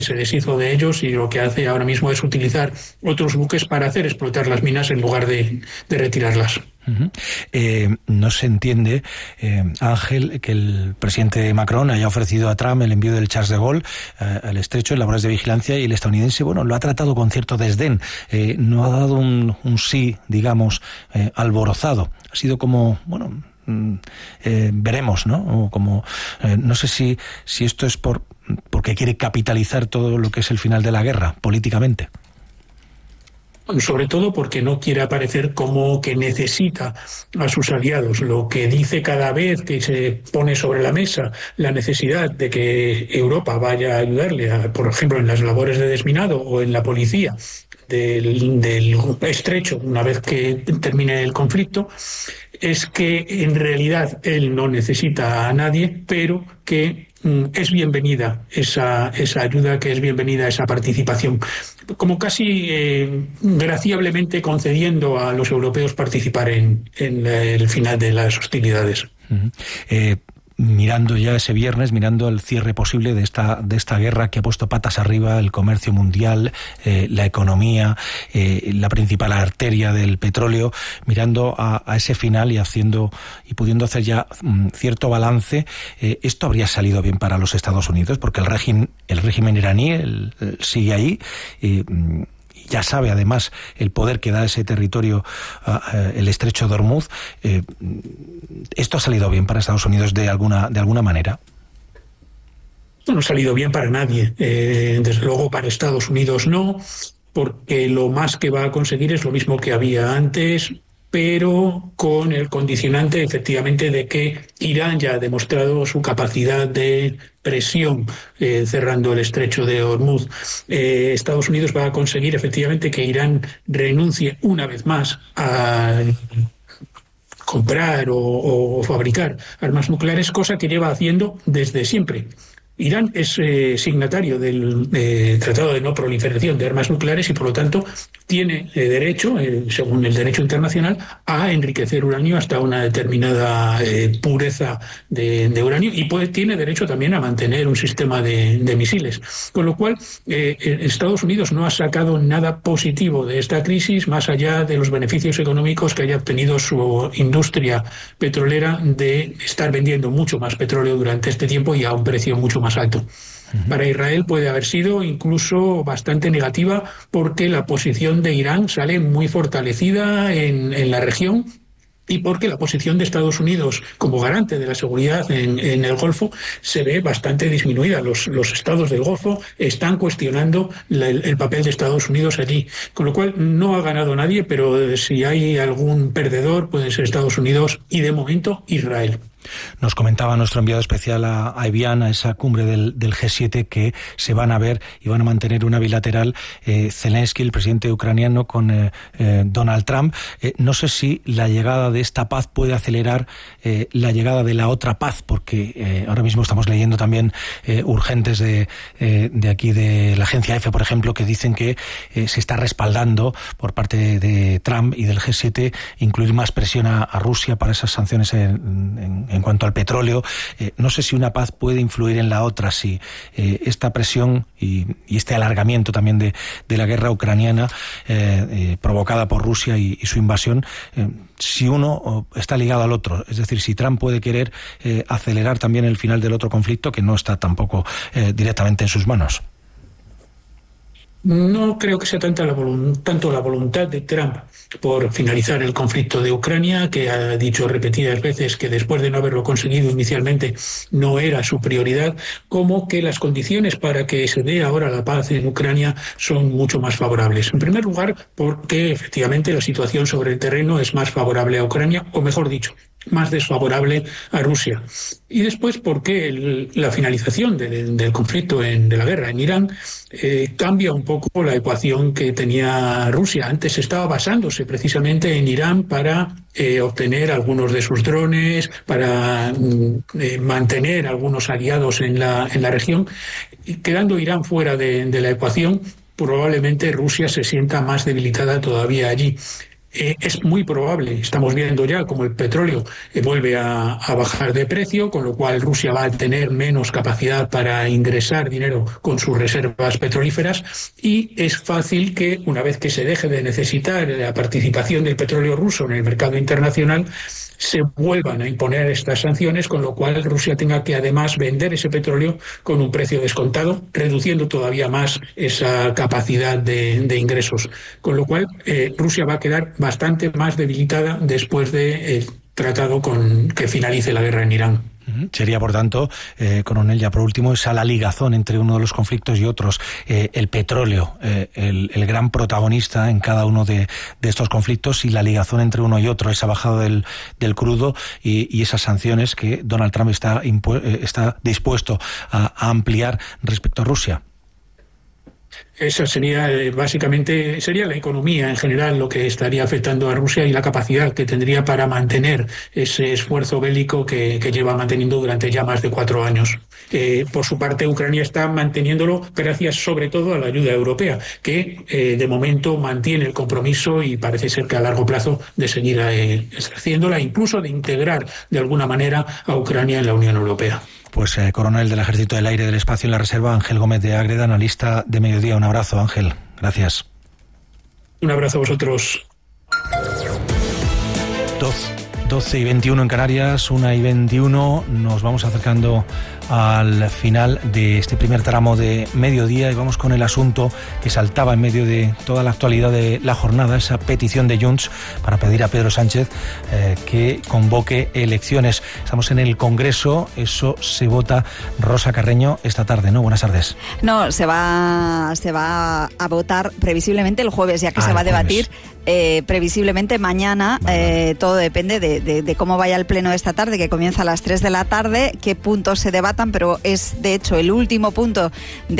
se deshizo de ellos y lo que hace ahora mismo es utilizar otros buques para hacer explotar las minas en lugar de retirarlas. No se entiende, Ángel, que el presidente Macron haya ofrecido a Trump el envío del Charles de Gaulle al estrecho en labores de vigilancia, y el estadounidense, bueno, lo ha tratado con cierto desdén, no ha dado un sí, digamos, alborozado. Ha sido como, bueno, veremos, ¿no? O como, no sé si esto es porque quiere capitalizar todo lo que es el final de la guerra políticamente. Sobre todo porque no quiere aparecer como que necesita a sus aliados. Lo que dice cada vez que se pone sobre la mesa la necesidad de que Europa vaya a ayudarle, por ejemplo, en las labores de desminado o en la policía del estrecho, una vez que termine el conflicto, es que en realidad él no necesita a nadie, pero que es bienvenida esa ayuda, que es bienvenida esa participación, como casi graciablemente concediendo a los europeos participar en el final de las hostilidades. Mirando ya ese viernes, mirando el cierre posible de esta guerra que ha puesto patas arriba el comercio mundial, la economía, la principal arteria del petróleo, mirando a ese final y pudiendo hacer ya cierto balance, esto habría salido bien para los Estados Unidos, porque el régimen iraní sigue ahí. Ya sabe además el poder que da ese territorio, el estrecho de Hormuz. ¿Esto ha salido bien para Estados Unidos de alguna manera? No ha salido bien para nadie. Desde luego para Estados Unidos no, porque lo más que va a conseguir es lo mismo que había antes, pero con el condicionante efectivamente de que Irán ya ha demostrado su capacidad de presión cerrando el estrecho de Hormuz. Estados Unidos va a conseguir efectivamente que Irán renuncie una vez más a comprar o fabricar armas nucleares, cosa que lleva haciendo desde siempre. Irán es signatario del Tratado de No Proliferación de Armas Nucleares y, por lo tanto, tiene derecho, según el derecho internacional, a enriquecer uranio hasta una determinada pureza de uranio, y tiene derecho también a mantener un sistema de misiles. Con lo cual, Estados Unidos no ha sacado nada positivo de esta crisis, más allá de los beneficios económicos que haya obtenido su industria petrolera de estar vendiendo mucho más petróleo durante este tiempo y a un precio mucho más alto. Para Israel puede haber sido incluso bastante negativa, porque la posición de Irán sale muy fortalecida en la región, y porque la posición de Estados Unidos como garante de la seguridad en el Golfo se ve bastante disminuida. Los estados del Golfo están cuestionando el papel de Estados Unidos allí, con lo cual no ha ganado nadie, pero si hay algún perdedor puede ser Estados Unidos y, de momento, Israel. Nos comentaba nuestro enviado especial a Evian, a esa cumbre del G7, que se van a ver y van a mantener una bilateral Zelensky, el presidente ucraniano, con Donald Trump. No sé si la llegada de esta paz puede acelerar la llegada de la otra paz, porque ahora mismo estamos leyendo también urgentes de aquí, de la agencia EFE, por ejemplo, que dicen que se está respaldando por parte de Trump y del G7 incluir más presión a Rusia para esas sanciones en cuanto al petróleo. No sé si una paz puede influir en la otra, si esta presión y este alargamiento también de la guerra ucraniana provocada por Rusia y su invasión, si uno está ligado al otro, es decir, si Trump puede querer acelerar también el final del otro conflicto, que no está tampoco directamente en sus manos. No creo que sea tanto la voluntad de Trump por finalizar el conflicto de Ucrania, que ha dicho repetidas veces que después de no haberlo conseguido inicialmente no era su prioridad, como que las condiciones para que se dé ahora la paz en Ucrania son mucho más favorables. En primer lugar, porque efectivamente la situación sobre el terreno es más favorable a Ucrania, o mejor dicho, más desfavorable a Rusia. Y después porque la finalización del conflicto de la guerra en Irán cambia un poco la ecuación que tenía Rusia. Antes estaba basándose precisamente en Irán para obtener algunos de sus drones, para mantener algunos aliados en la región. Y quedando Irán fuera de la ecuación, probablemente Rusia se sienta más debilitada todavía allí. Es muy probable, estamos viendo ya como el petróleo vuelve a bajar de precio, con lo cual Rusia va a tener menos capacidad para ingresar dinero con sus reservas petrolíferas, y es fácil que una vez que se deje de necesitar la participación del petróleo ruso en el mercado internacional, se vuelvan a imponer estas sanciones, con lo cual Rusia tenga que además vender ese petróleo con un precio descontado, reduciendo todavía más esa capacidad de ingresos. Con lo cual Rusia va a quedar bastante más debilitada después del tratado que finalice la guerra en Irán. Sería, por tanto, coronel, ya por último, esa la ligazón entre uno de los conflictos y otros, el petróleo, el gran protagonista en cada uno de estos conflictos, y la ligazón entre uno y otro, esa bajada del crudo y esas sanciones que Donald Trump está dispuesto a ampliar respecto a Rusia. Esa sería básicamente la economía en general lo que estaría afectando a Rusia, y la capacidad que tendría para mantener ese esfuerzo bélico que lleva manteniendo durante ya más de 4 años. Por su parte, Ucrania está manteniéndolo gracias sobre todo a la ayuda europea, que de momento mantiene el compromiso, y parece ser que a largo plazo, de seguir ejerciéndola, incluso de integrar de alguna manera a Ucrania en la Unión Europea. Pues coronel del Ejército del Aire y del Espacio en la Reserva, Ángel Gómez de Ágreda, analista de Mediodía. Un abrazo, Ángel. Gracias. Un abrazo a vosotros. 12:21 en Canarias, 1:21. Nos vamos acercando al final de este primer tramo de mediodía y vamos con el asunto que saltaba en medio de toda la actualidad de la jornada, esa petición de Junts para pedir a Pedro Sánchez que convoque elecciones. Estamos en el Congreso, eso se vota, Rosa Carreño, esta tarde, ¿no? Buenas tardes. No, se va a votar previsiblemente el jueves, ya que se va a debatir previsiblemente mañana. Todo depende de cómo vaya el pleno de esta tarde, que comienza a las 3 de la tarde, qué puntos se debatan, pero es de hecho el último punto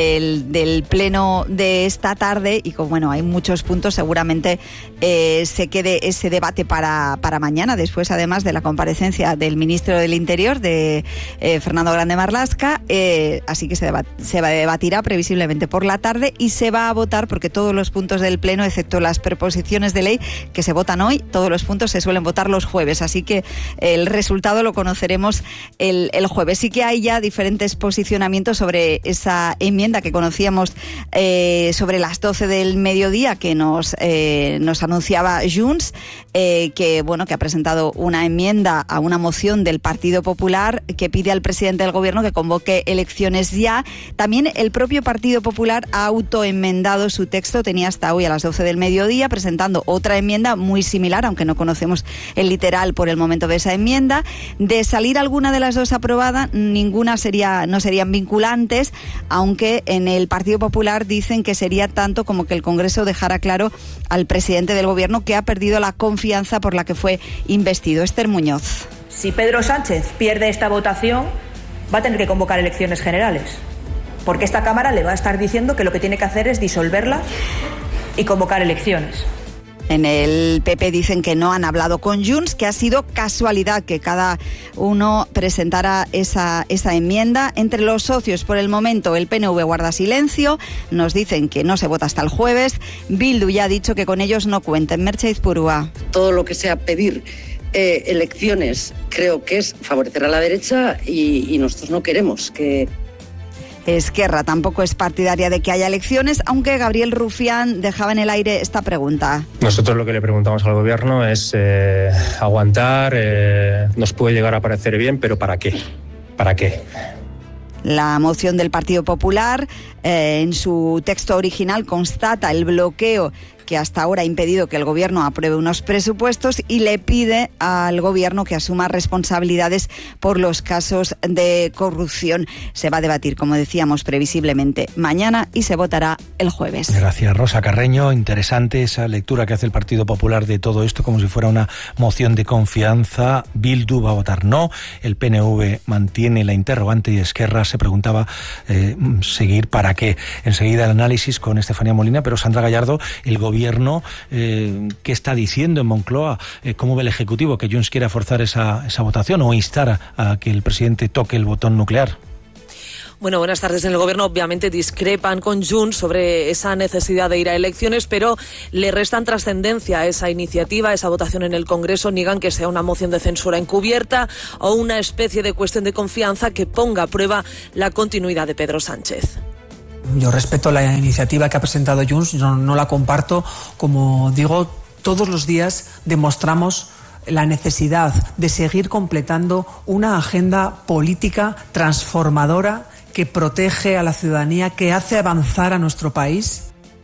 del pleno de esta tarde, y como bueno, hay muchos puntos, seguramente se quede ese debate para mañana, después además de la comparecencia del ministro del Interior, de Fernando Grande Marlaska, así que se debatirá previsiblemente por la tarde, y se va a votar, porque todos los puntos del pleno, excepto las proposiciones de ley que se votan hoy, todos los puntos se suelen votar los jueves, así que el resultado lo conoceremos el jueves. Sí que hay ya diferentes posicionamientos sobre esa enmienda que conocíamos sobre las 12 del mediodía, que nos anunciaba Junts, que ha presentado una enmienda a una moción del Partido Popular que pide al presidente del Gobierno que convoque elecciones ya. También el propio Partido Popular ha autoenmendado su texto, tenía hasta hoy a las 12 del mediodía presentando otra enmienda muy similar, aunque no conocemos el literal por el momento de esa enmienda. De salir alguna de las dos aprobada, ninguna no serían vinculantes, aunque en el Partido Popular dicen que sería tanto como que el Congreso dejara claro al presidente del Gobierno que ha perdido la confianza por la que fue investido. Esther Muñoz. Si Pedro Sánchez pierde esta votación, va a tener que convocar elecciones generales, porque esta Cámara le va a estar diciendo que lo que tiene que hacer es disolverla y convocar elecciones. En el PP dicen que no han hablado con Junts, que ha sido casualidad que cada uno presentara esa enmienda. Entre los socios, por el momento, el PNV guarda silencio, nos dicen que no se vota hasta el jueves. Bildu ya ha dicho que con ellos no cuenten. Merche Izpurua. Todo lo que sea pedir elecciones creo que es favorecer a la derecha, y nosotros no queremos que... Esquerra tampoco es partidaria de que haya elecciones, aunque Gabriel Rufián dejaba en el aire esta pregunta. Nosotros lo que le preguntamos al Gobierno es aguantar, nos puede llegar a parecer bien, pero ¿para qué? ¿Para qué? La moción del Partido Popular, en su texto original, constata el bloqueo que hasta ahora ha impedido que el Gobierno apruebe unos presupuestos, y le pide al Gobierno que asuma responsabilidades por los casos de corrupción. Se va a debatir, como decíamos, previsiblemente mañana, y se votará el jueves. Gracias, Rosa Carreño. Interesante esa lectura que hace el Partido Popular de todo esto, como si fuera una moción de confianza. Bildu va a votar no, el PNV mantiene la interrogante, y Esquerra se preguntaba seguir para qué. Enseguida el análisis con Estefanía Molina, pero Sandra Gallardo, el Gobierno, ¿qué está diciendo en Moncloa? ¿Cómo ve el Ejecutivo? ¿Que Junts quiera forzar esa votación o instar a que el presidente toque el botón nuclear? Bueno, buenas tardes. En el Gobierno obviamente discrepan con Junts sobre esa necesidad de ir a elecciones, pero le restan trascendencia a esa iniciativa, a esa votación en el Congreso. Niegan que sea una moción de censura encubierta o una especie de cuestión de confianza que ponga a prueba la continuidad de Pedro Sánchez. Yo respeto la iniciativa que ha presentado Junts, no la comparto. Como digo, todos los días demostramos la necesidad de seguir completando una agenda política transformadora que protege a la ciudadanía, que hace avanzar a nuestro país.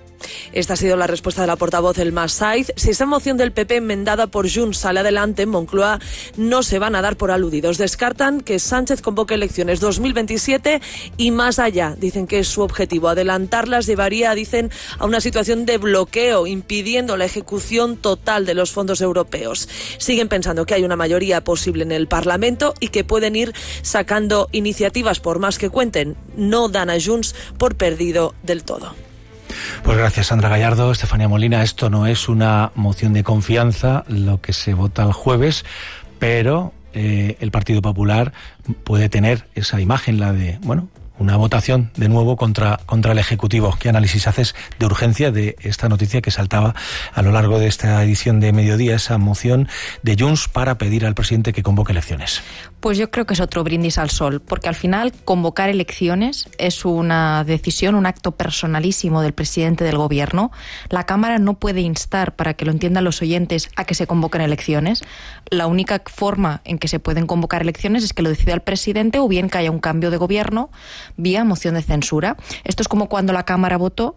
Esta ha sido la respuesta de la portavoz Elma Saiz. Si esa moción del PP enmendada por Junts sale adelante, en Moncloa no se van a dar por aludidos. Descartan que Sánchez convoque elecciones 2027 y más allá. Dicen que es su objetivo. Adelantarlas llevaría, dicen, a una situación de bloqueo, impidiendo la ejecución total de los fondos europeos. Siguen pensando que hay una mayoría posible en el Parlamento y que pueden ir sacando iniciativas por más que cuenten. No dan a Junts por perdido del todo. Pues gracias, Sandra Gallardo. Estefanía Molina, esto no es una moción de confianza, lo que se vota el jueves, pero el Partido Popular puede tener esa imagen, la de, bueno, una votación de nuevo contra el Ejecutivo. ¿Qué análisis haces de urgencia de esta noticia que saltaba a lo largo de esta edición de Mediodía, esa moción de Junts para pedir al presidente que convoque elecciones? Pues yo creo que es otro brindis al sol, porque al final convocar elecciones es una decisión, un acto personalísimo del presidente del Gobierno. La Cámara no puede instar, para que lo entiendan los oyentes, a que se convoquen elecciones. La única forma en que se pueden convocar elecciones es que lo decida el presidente o bien que haya un cambio de gobierno vía moción de censura. Esto es como cuando la Cámara votó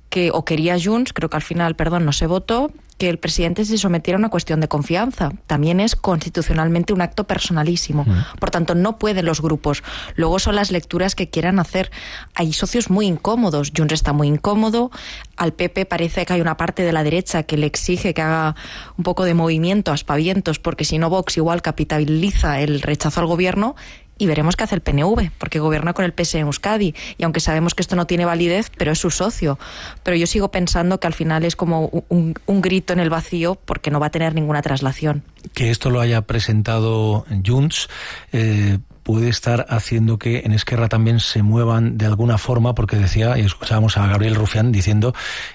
o quería Junts, creo que al final, no se votó, que el presidente se sometiera a una cuestión de confianza. También es constitucionalmente un acto personalísimo. Por tanto, no pueden los grupos. Luego son las lecturas que quieran hacer. Hay socios muy incómodos. Junts está muy incómodo. Al PP parece que hay una parte de la derecha que le exige que haga un poco de movimiento, aspavientos, porque si no Vox igual capitaliza el rechazo al gobierno. Y veremos qué hace el PNV, porque gobierna con el PS en Euskadi. Y aunque sabemos que esto no tiene validez, pero es su socio. Pero yo sigo pensando que al final es como un grito en el vacío, porque no va a tener ninguna traslación. Que esto lo haya presentado Junts puede estar haciendo que en Esquerra también se muevan de alguna forma, porque decía, y escuchábamos a Gabriel Rufián diciendo...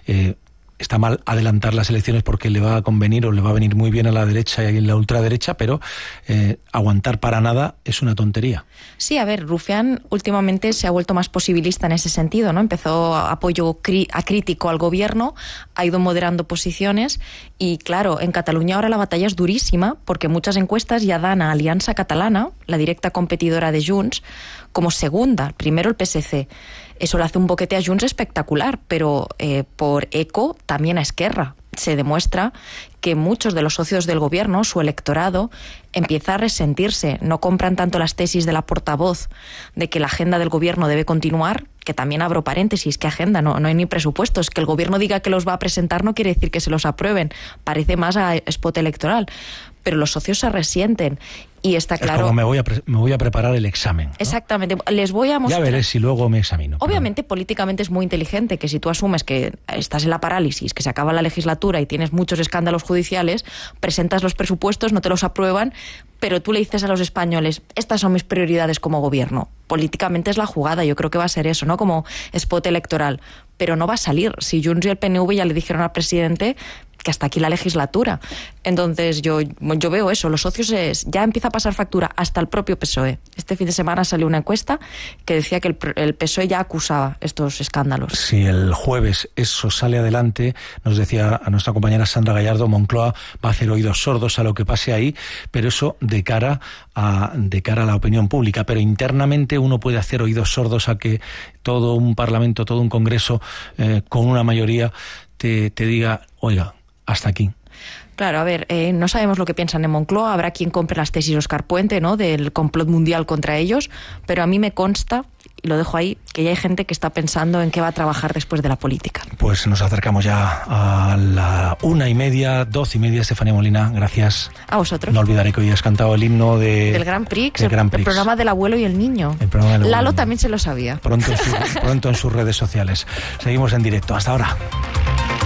está mal adelantar las elecciones porque le va a convenir o le va a venir muy bien a la derecha y a la ultraderecha, pero aguantar para nada es una tontería. Sí, a ver, Rufián últimamente se ha vuelto más posibilista en ese sentido, ¿no? Empezó apoyo crítico al gobierno, ha ido moderando posiciones y, claro, en Cataluña ahora la batalla es durísima porque muchas encuestas ya dan a Alianza Catalana, la directa competidora de Junts, como segunda, primero el PSC. Eso le hace un boquete a Junts espectacular, pero por eco también a Esquerra. Se demuestra que muchos de los socios del gobierno, su electorado, empieza a resentirse. No compran tanto las tesis de la portavoz de que la agenda del gobierno debe continuar, que también abro paréntesis, ¿qué agenda? No hay ni presupuestos. Que el gobierno diga que los va a presentar no quiere decir que se los aprueben. Parece más a spot electoral. Pero los socios se resienten. Y está claro... Es como me voy a preparar el examen, ¿no? Exactamente. Les voy a mostrar... Ya veré si luego me examino. Obviamente, políticamente es muy inteligente que si tú asumes que estás en la parálisis, que se acaba la legislatura y tienes muchos escándalos judiciales, presentas los presupuestos, no te los aprueban, pero tú le dices a los españoles, estas son mis prioridades como gobierno. Políticamente es la jugada, yo creo que va a ser eso, ¿no? Como spot electoral. Pero no va a salir. Si Junts y el PNV ya le dijeron al presidente que hasta aquí la legislatura. Entonces yo veo eso, los socios ya empieza a pasar factura hasta el propio PSOE. Este fin de semana salió una encuesta que decía que el PSOE ya acusaba estos escándalos. Si el jueves eso sale adelante, nos decía a nuestra compañera Sandra Gallardo, Moncloa va a hacer oídos sordos a lo que pase ahí, pero eso de cara a la opinión pública. Pero internamente uno puede hacer oídos sordos a que todo un parlamento, todo un congreso con una mayoría te diga, oiga, hasta aquí. Claro, a ver, no sabemos lo que piensan en Moncloa, habrá quien compre las tesis de Óscar Puente, ¿no?, del complot mundial contra ellos, pero a mí me consta, y lo dejo ahí, que ya hay gente que está pensando en qué va a trabajar después de la política. Pues nos acercamos ya a la 1:30, 12:30, Estefanía Molina, gracias. A vosotros. No olvidaré que hoy has cantado el himno del Grand Prix, el programa del abuelo y el niño. Lalo también se lo sabía. Pronto en sus redes sociales. Seguimos en directo, hasta ahora.